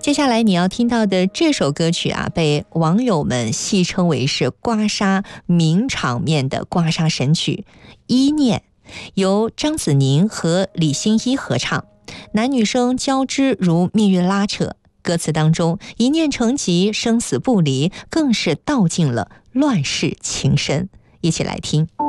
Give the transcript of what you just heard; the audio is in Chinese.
接下来你要听到的这首歌曲啊，被网友们戏称为是刮痧名场面的刮痧神曲《依念》，由张子宁和李欣一合唱，男女生交织如命运拉扯。歌词当中一念成疾，生死不离，更是道尽了乱世情深。一起来听。